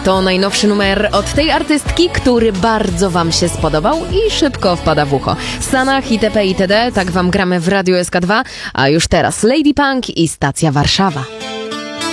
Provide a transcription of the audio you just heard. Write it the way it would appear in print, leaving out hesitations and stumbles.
To najnowszy numer od tej artystki, który bardzo wam się spodobał i szybko wpada w ucho. Sanach itp. itd. Tak wam gramy w Radiu SK2, a już teraz Lady Punk i Stacja Warszawa.